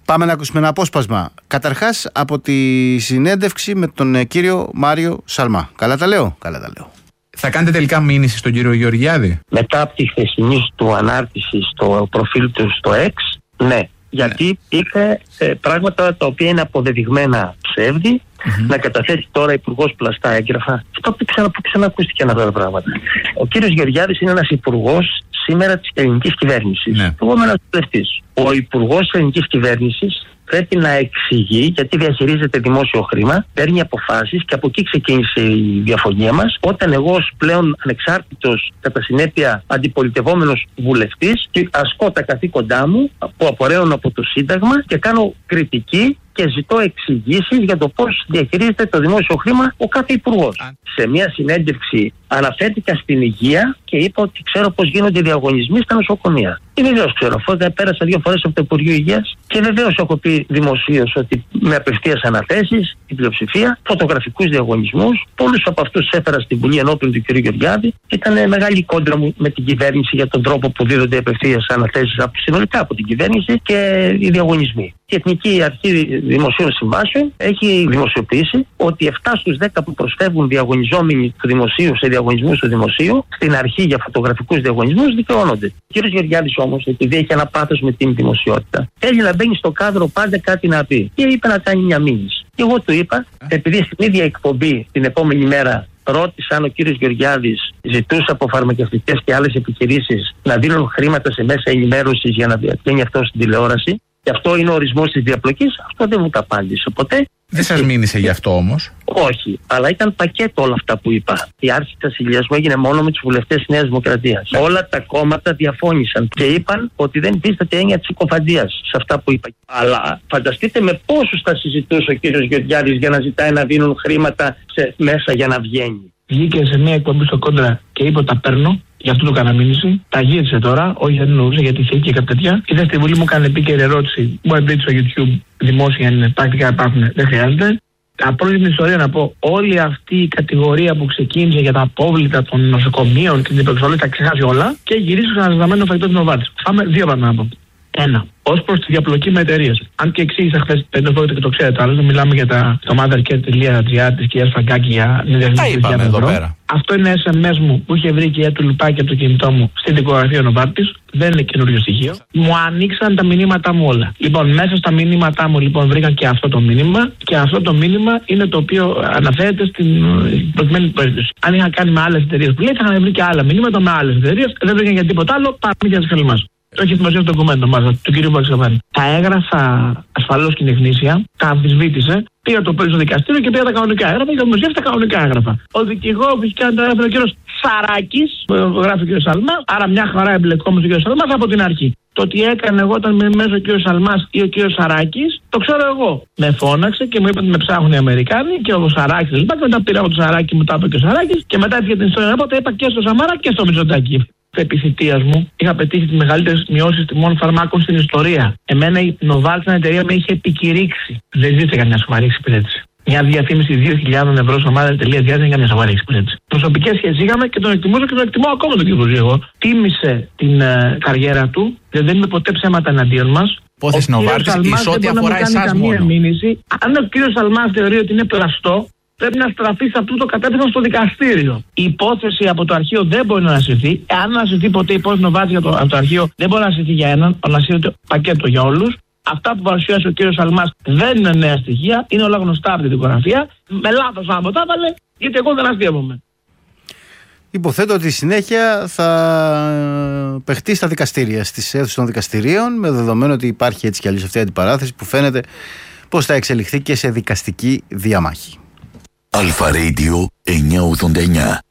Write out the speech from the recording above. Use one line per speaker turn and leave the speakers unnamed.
Πάμε να ακούσουμε ένα απόσπασμα. Καταρχάς από τη συνέντευξη με τον κύριο Μάριο Σαλμά. Καλά τα λέω.
Θα κάνετε τελικά μήνυση στον κύριο Γεωργιάδη?
Μετά από τη χθεσινή του ανάρτηση στο προφίλ του στο X, ναι. Γιατί είχε πράγματα τα οποία είναι αποδεδειγμένα ψεύδη. Να καταθέτει τώρα υπουργός πλαστά έγγραφα. Αυτό που ξανακούστηκε αυτά τα πράγματα. Ο κύριος Γεωργιάδης είναι ένας υπουργός σήμερα της ελληνικής κυβέρνησης. Εγώ είμαι ένας βουλευτής. Ο υπουργός της ελληνικής κυβέρνησης πρέπει να εξηγεί γιατί διαχειρίζεται δημόσιο χρήμα, παίρνει αποφάσεις και από εκεί ξεκίνησε η διαφωνία μας. Όταν εγώ ως πλέον ανεξάρτητος, κατά συνέπεια αντιπολιτευόμενος βουλευτής, ασκώ τα καθήκοντά μου που απορρέουν από το Σύνταγμα και κάνω κριτική και ζητώ εξηγήσεις για το πώς διαχειρίζεται το δημόσιο χρήμα ο κάθε υπουργός. Σε μια συνέντευξη αναφέρθηκα στην υγεία και είπα ότι ξέρω πώς γίνονται οι διαγωνισμοί στα νοσοκομεία. Και βεβαίως ξέρω, αφού πέρασα 2 φορές από το Υπουργείο Υγείας και βεβαίως έχω πει δημοσίως ότι με απευθείας αναθέσεις, την πλειοψηφία, φωτογραφικούς διαγωνισμούς, πολλούς από αυτούς έφερα στην Βουλή ενώπιον του κ. Γεωργιάδη. Ήταν μεγάλη κόντρα μου με την κυβέρνηση για τον τρόπο που δίδονται απευθείας αναθέσεις συνολικά από την κυβέρνηση και οι διαγωνισμοί. Η Εθνική Αρχή Δημοσίων Συμβάσεων έχει δημοσιοποιήσει ότι 7 στους 10 που προσφεύγουν διαγωνιζόμενοι του δημοσίου σε διαγωνισμούς του δημοσίου, στην αρχή για φωτογραφικούς διαγωνισμούς, δικαιώνονται. Ο κ. Γεωργιάδης όμως, επειδή έχει ένα πάθος με την δημοσιότητα, θέλει να μπαίνει στο κάδρο πάντα κάτι να πει. Και είπε να κάνει μια μήνυση. Και εγώ του είπα, επειδή στην ίδια εκπομπή την επόμενη μέρα ρώτησε αν ο κύριος Γεωργιάδης ζητούσε από φαρμακευτικές και άλλες επιχειρήσεις να δίνουν χρήματα σε μέσα ενημέρωσης για να βγαίνει αυτό στην τηλεόραση. Και αυτό είναι ο ορισμός της διαπλοκής. Αυτό δεν μου τα απάντησε ποτέ.
Δεν σας μήνυσε γι' αυτό όμως?
Όχι, αλλά ήταν πακέτο όλα αυτά που είπα. Η άρση της ασυλίας μου έγινε μόνο με τους βουλευτές της Νέας Δημοκρατίας. Όλα τα κόμματα διαφώνησαν και είπαν ότι δεν υφίσταται έννοια της συκοφαντίας σε αυτά που είπα. Αλλά φανταστείτε με πόσους θα συζητούσε ο κύριος Γεωργιάδης για να ζητάει να δίνουν χρήματα μέσα για να βγαίνει.
Βγήκε σε μια εκπομπή στο Κόντρα και είπε ότι τα παίρνω. Γι' αυτό το έκανα μήνυση. Τα γύρισε τώρα, όχι δεν εννοούσε γιατί είχε και κάποια τέτοια. Ήρθε στη Βουλή, μου έκανε επίκαιρη ερώτηση. Μπορεί να βρείτε στο YouTube δημόσια, είναι πρακτικά υπάρχουν, δεν χρειάζεται. Απλώς την ιστορία να πω, όλη αυτή η κατηγορία που ξεκίνησε για τα απόβλητα των νοσοκομείων και την υπεξολή τα ξεχάσει όλα και γυρίσει στο αναζηταμένο φαγητό της Νοβάρτης. Πάμε 2 πράγματα να πω. 1. Ως προς τη διαπλοκή με εταιρείες. Αν και εξήγησα χθες, δεν το και το ξέρετε, αλλά μιλάμε για το mothercare.gr της κυρίας Φραγκάκη για μια διαδικασία εδώ πέρα. Αυτό είναι SMS μου που είχε βρει και η Τουλουπάκη από το κινητό μου στην δικογραφία Νοβάρτης. Δεν είναι καινούριο στοιχείο. Μου ανοίξαν τα μηνύματά μου όλα. Λοιπόν, μέσα στα μηνύματά μου βρήκαν και αυτό το μήνυμα. Και αυτό το μήνυμα είναι το οποίο αναφέρεται στην προκειμένη περίπτωση. Αν είχα κάνει με άλλες εταιρείες που λέει, θα είχαν βρει και άλλα μηνύματα με άλλες εταιρείες. Δεν βρήκαν για τίποτα άλλο. Πάμε για τις καλές μας. Το έχει δημοσιεύσει το ντοκουμέντο μας, του κ. Βαρσαβάνη. Τα έγραφα ασφαλώς και γνήσια, τα αμφισβήτησε, πήγα το πέλη στο δικαστήριο και πήγα τα κανονικά έγγραφα και δημοσιεύσει τα κανονικά έγγραφα. Ο δικηγόρος που έχει κάνει το έγγραφα είναι ο κ. Σαράκης, γράφει ο κ. Σαλμά, άρα μια χαρά εμπλεκόμενος ο κ. Σαλμάς από την αρχή. Το τι έκανε εγώ όταν με μέσα ο κ. Σαλμάς ή ο κ. Σαράκης, το ξέρω εγώ. Με φώναξε και μου είπε ότι με ψάχνουν οι Αμερικάνοι και ο Σαράκης λοιπόν. Μετά πήρα από το Σαράκη, μου τα είπε και ο Σαράκης και μετά έφυγε την ιστορία. Οπότε είπα και στο Σαμάρα και στο Μητσοτάκη. Επί θητείας μου είχα πετύχει τις μεγαλύτερες μειώσεις τιμών φαρμάκων στην ιστορία. Εμένα η Novartis, σαν εταιρεία, με είχε επικηρύξει. Δεν ζήτησε καμιά σοβαρή εξυπηρέτηση. Μια διαφήμιση 2.000 ευρώ στο mother.gr δεν είναι καμιά σοβαρή εξυπηρέτηση. Προσωπικές σχέσεις είχαμε και τον εκτιμούσα και τον εκτιμώ ακόμα τον κύριο Ζήγο. Τίμησε την καριέρα του, δεν είμαι ποτέ ψέματα εναντίον μας.
Υπόθεση Novartis εις ό,τι αφορά εσάς μόνο.
Αν ο κύριος Σαλμάς θεωρεί ότι είναι πλαστό, πρέπει να στραφεί σε αυτό το κατέπιθαν στο δικαστήριο. Η υπόθεση από το αρχείο δεν μπορεί να ανασυρθεί. Αν ανασυρθεί ποτέ η υπόθεση Novartis από το αρχείο, δεν μπορεί να ανασυρθεί για έναν, ανασύρεται πακέτο για όλους. Αυτά που παρουσιάσει ο κύριος Σαλμάς δεν είναι νέα στοιχεία, είναι όλα γνωστά από την δικογραφία. Με λάθος άμα τα έβαλε, γιατί εγώ δεν αστείευομαι.
Υποθέτω ότι η συνέχεια θα παιχτεί στα δικαστήρια, στις αίθουσες των δικαστηρίων, με δεδομένο ότι υπάρχει έτσι κι αλλιώς αυτή η αντιπαράθεση που φαίνεται πως θα εξελιχθεί και σε δικαστική διαμάχη.
Αλφα Radio 989.